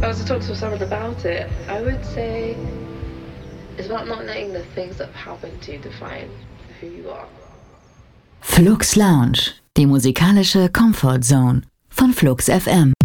I was to talk to someone about it, I would say it's about not letting the things that happen to you define who you are. Flux Lounge, die musikalische Comfort Zone von Flux FM.